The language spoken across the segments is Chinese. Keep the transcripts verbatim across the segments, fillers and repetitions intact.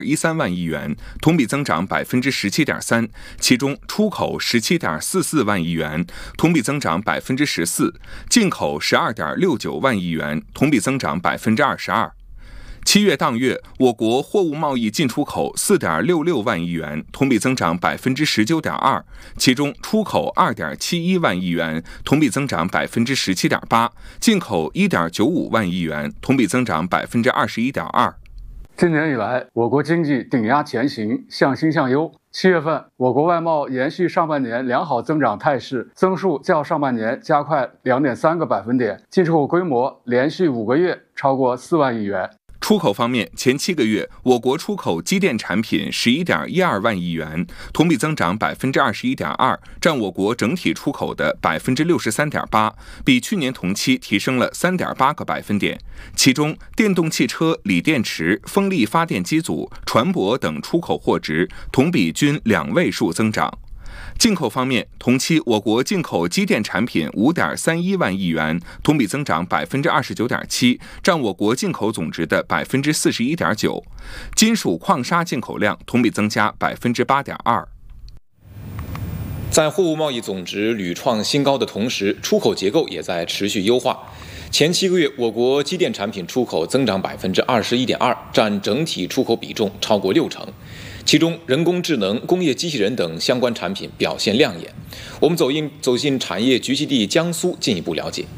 一三万亿元，同比增长百分之十七点三，其中出口十七点四四万亿元，同比增长百分之十四，进口十二点六九万亿元，同比增长百分之二十二。七月当月，我国货物贸易进出口四点六六万亿元，同比增长百分之十九点二，其中出口二点七一万亿元，同比增长百分之十七点八，进口一点九五万亿元，同比增长百分之二十一点二。 今年以来，我国经济顶压前行，向新向优。七月份，我国外贸延续上半年良好增长态势，增速较上半年加快两点三个百分点，进出口规模连续五个月超过四万亿元。 出口方面，前七个月，我国出口机电产品十一点一二万亿元，同比增长百分之二十一点二，占我国整体出口的百分之六十三点八，比去年同期提升了三点八个百分点。其中，电动汽车、锂电池、风力发电机组、船舶等出口货值同比均两位数增长。进口方面，同期我国进口机电产品五点三一万亿元，同比增长百分之二十九点七，占我国进口总值的百分之四十一点九。金属矿砂进口量同比增加百分之八点二。 在货物贸易总值屡创新高的同时，出口结构也在持续优化。前七个月，我国机电产品出口增长百分之二十一点二，占整体出口比重超过六成。其中，人工智能、工业机器人等相关产品表现亮眼。我们走进走进产业聚集地江苏，进一步了解。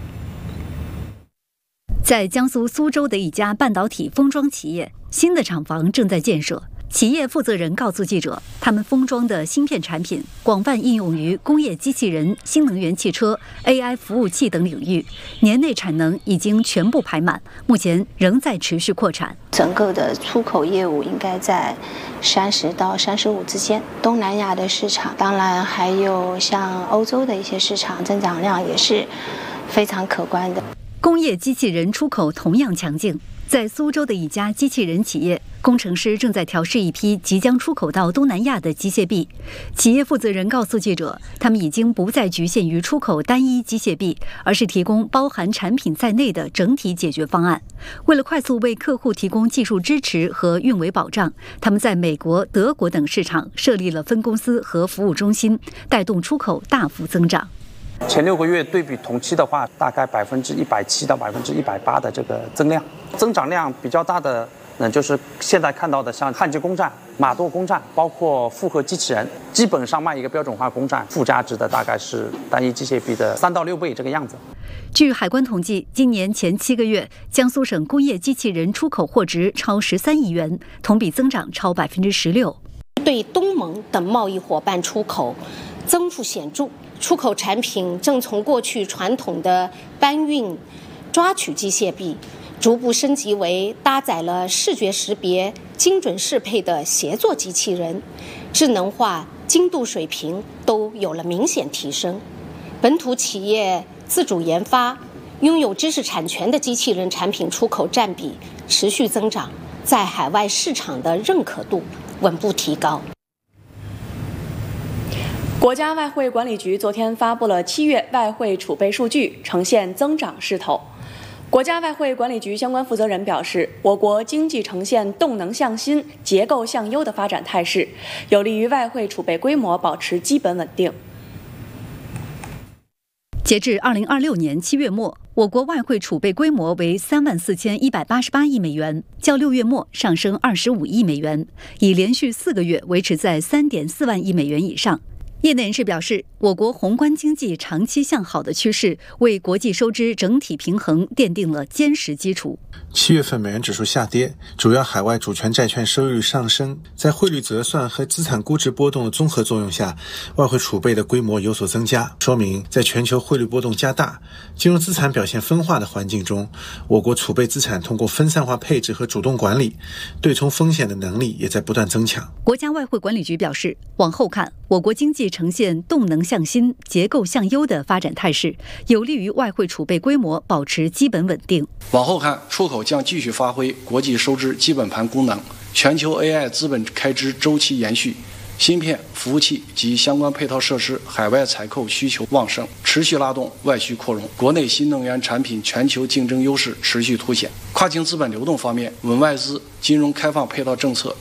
在江苏苏州的一家半导体封装企业，新的厂房正在建设。企业负责人告诉记者，他们封装的芯片产品广泛应用于工业机器人、新能源汽车、A I 服务器等领域，年内产能已经全部排满，目前仍在持续扩产。 整个的出口业务应该在三十到三十五之间。东南亚的市场，当然还有像欧洲的一些市场，增长量也是非常可观的。 工业机器人出口同样强劲。在苏州的一家机器人企业，工程师正在调试一批即将出口到东南亚的机械臂。企业负责人告诉记者，他们已经不再局限于出口单一机械臂，而是提供包含产品在内的整体解决方案。为了快速为客户提供技术支持和运维保障，他们在美国、德国等市场设立了分公司和服务中心，带动出口大幅增长。 前六个月对比同期的话，大概百分之一百七到百分之一百八的这个增量，增长量比较大的，那就是现在看到的，像焊接工站、码垛工站，包括复合机器人，基本上卖一个标准化工站，附加值的大概是单一机械臂的三到六倍这个样子。 据海关统计，今年前七个月，江苏省工业机器人出口货值超十三亿元，同比增长超百分之十六。 对东盟等贸易伙伴出口增幅显著。出口产品正从过去传统的搬运、抓取机械臂，逐步升级为搭载了视觉识别、精准适配的协作机器人，智能化、精度水平都有了明显提升。本土企业自主研发、拥有知识产权的机器人产品出口占比持续增长，在海外市场的认可度稳步提高。 国家外汇管理局昨天发布了七月外汇储备数据，呈现增长势头。国家外汇管理局相关负责人表示，我国经济呈现动能向新、结构向优的发展态势，有利于外汇储备规模保持基本稳定。 截至二零二六年七月末，我国外汇储备规模为三万四千一百八十八亿美元，较六月末上升二十五亿美元，已连续四个月维持在三点四万亿美元以上。业内人士表示，我国宏观经济长期向好的趋势为国际收支整体平衡奠定了坚实基础。 七月份美元指数下跌，主要海外主权债券收益率上升，在汇率折算和资产估值波动的综合作用下，外汇储备的规模有所增加，说明在全球汇率波动加大、金融资产表现分化的环境中，我国储备资产通过分散化配置和主动管理，对冲风险的能力也在不断增强。 国家外汇管理局表示，往后看，我国经济呈现动能向新、结构向优的发展态势，有利于外汇储备规模保持基本稳定。 往后看，出口将继续发挥国际收支基本盘功能，全球 A I 资本开支周期延续， 芯片、服务器及相关配套设施海外采购需求旺盛，持续拉动外需扩容，国内新能源产品全球竞争优势持续凸显。跨境资本流动方面，稳外资、金融开放配套政策